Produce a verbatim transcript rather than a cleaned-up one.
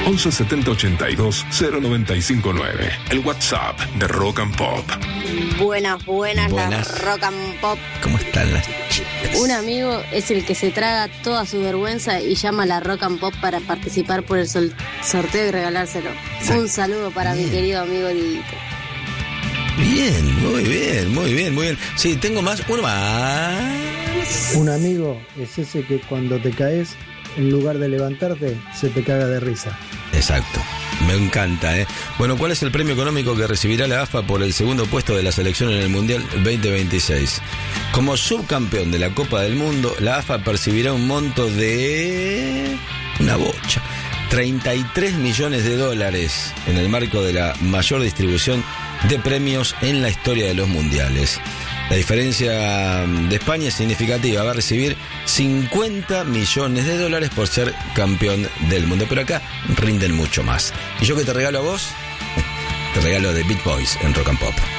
once setenta ochenta y dos cero noventa y cinco nueve. El WhatsApp de Rock and Pop. Buenas, buenas, Buenas. las Rock and Pop. ¿Cómo están las chicas? Un amigo es el que se traga toda su vergüenza y llama a la Rock and Pop para participar por el sol- sorteo y regalárselo. Exacto. Un saludo para Bien. mi querido amigo Dieguito. Bien, muy bien, muy bien, muy bien. Sí, tengo más, uno más. Un amigo es ese que cuando te caes, en lugar de levantarte, se te caga de risa. Exacto, me encanta, ¿eh? Bueno, ¿cuál es el premio económico que recibirá la A F A por el segundo puesto de la selección en el Mundial veinte veintiséis? Como subcampeón de la Copa del Mundo, la A F A percibirá un monto de... una bocha. treinta y tres millones de dólares en el marco de la mayor distribución de premios en la historia de los mundiales. La diferencia de España es significativa, va a recibir cincuenta millones de dólares por ser campeón del mundo, pero acá rinden mucho más. ¿Y yo qué te regalo a vos? Te regalo de Beat Boys en Rock and Pop.